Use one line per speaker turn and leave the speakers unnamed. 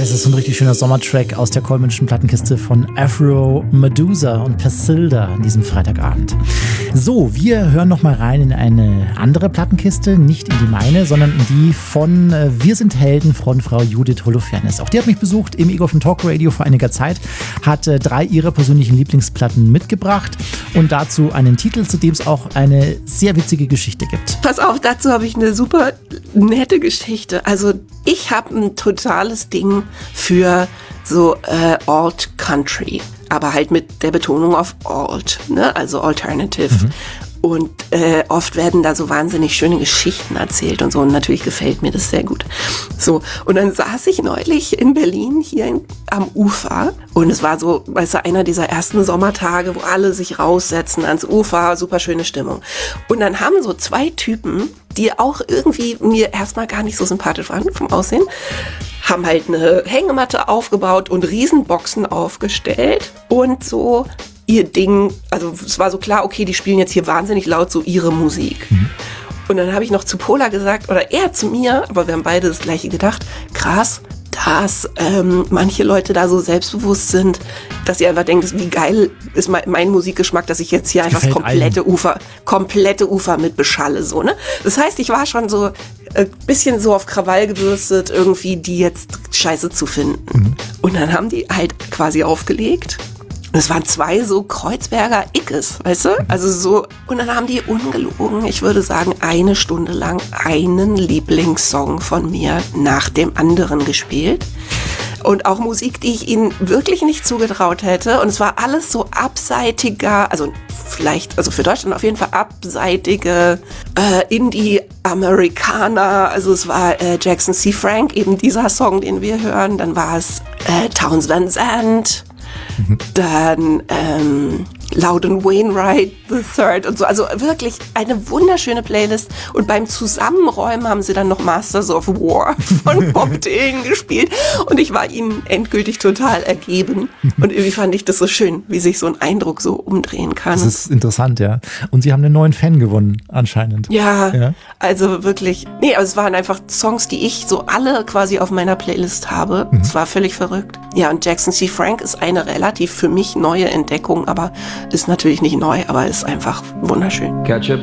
Das ist so ein richtig schöner Sommertrack aus der Coleman'schen Plattenkiste von Afro, Medusa und Persilda an diesem Freitagabend. So, wir hören noch mal rein in eine andere Plattenkiste, nicht in die meine, sondern in die von Wir sind Helden, Frontfrau Judith Holofernes. Auch die hat mich besucht im Ego von Talk Radio vor einiger Zeit, hat 3 ihrer persönlichen Lieblingsplatten mitgebracht und dazu einen Titel, zu dem es auch eine sehr witzige Geschichte gibt.
Pass auf, dazu habe ich eine super nette Geschichte. Also ich habe ein totales Ding für so Alt Country, aber halt mit der Betonung auf Alt, ne? Also Alternative. Und oft werden da so wahnsinnig schöne Geschichten erzählt und so. Und natürlich gefällt mir das sehr gut. So, und dann saß ich neulich in Berlin hier am Ufer. Und es war so, weißt du, einer dieser ersten Sommertage, wo alle sich raussetzen ans Ufer. Super schöne Stimmung. Und dann haben so 2 Typen, die auch irgendwie mir erstmal gar nicht so sympathisch waren vom Aussehen, haben halt eine Hängematte aufgebaut und Riesenboxen aufgestellt und so ihr Ding, also es war so klar, okay, die spielen jetzt hier wahnsinnig laut so ihre Musik. Und dann habe ich noch zu Pola gesagt, oder er zu mir, aber wir haben beide das Gleiche gedacht, krass, dass manche Leute da so selbstbewusst sind, dass sie einfach denken, wie geil ist mein Musikgeschmack, dass ich jetzt hier einfach das komplette Ufer mit beschalle, so, ne? Das heißt, ich war schon so ein bisschen so auf Krawall gebürstet, irgendwie die jetzt scheiße zu finden. Und dann haben die halt quasi aufgelegt. Es waren 2 so Kreuzberger Ickes, weißt du? Also so, und dann haben die ungelogen, ich würde sagen, 1 Stunde lang einen Lieblingssong von mir nach dem anderen gespielt. Und auch Musik, die ich ihnen wirklich nicht zugetraut hätte. Und es war alles so abseitiger, also vielleicht, also für Deutschland auf jeden Fall abseitige Indie-Amerikaner. Also es war Jackson C. Frank, eben dieser Song, den wir hören. Dann war es Townes Van Zandt. Dann Loudon Wainwright III und so. Also wirklich eine wunderschöne Playlist. Und beim Zusammenräumen haben sie dann noch Masters of War von Bob Dylan gespielt. Und ich war ihnen endgültig total ergeben. Und irgendwie fand ich das so schön, wie sich so ein Eindruck so umdrehen kann.
Das ist interessant, ja. Und sie haben einen neuen Fan gewonnen, anscheinend.
Ja, also wirklich. Nee, aber es waren einfach Songs, die ich so alle quasi auf meiner Playlist habe. Es war völlig verrückt. Ja, und Jackson C. Frank ist eine relativ für mich neue Entdeckung, aber ist natürlich nicht neu, aber ist einfach wunderschön.
Catch a